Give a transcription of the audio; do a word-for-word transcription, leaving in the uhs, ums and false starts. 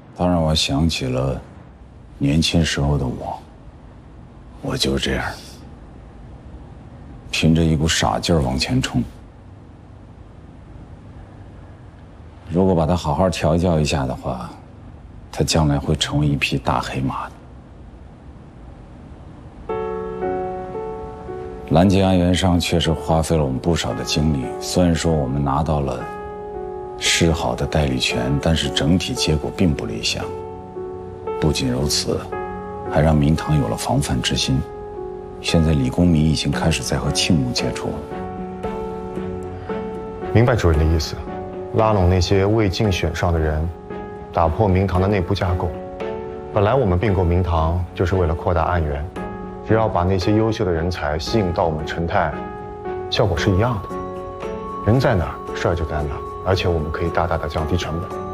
它让我想起了年轻时候的我。我就这样，凭着一股傻劲儿往前冲。如果把它好好调教一下的话，它将来会成为一匹大黑马的。拦截安源上确实花费了我们不少的精力，虽然说我们拿到了示好的代理权，但是整体结果并不理想。不仅如此，还让明堂有了防范之心。现在李公明已经开始在和庆木接触了。 明白主任的意思，拉拢那些未竞选上的人，打破明堂的内部架构。本来我们并购明堂就是为了扩大案源，只要把那些优秀的人才吸引到我们陈泰，效果是一样的。人在哪儿，事儿就在哪儿，而且我们可以大大的降低成本。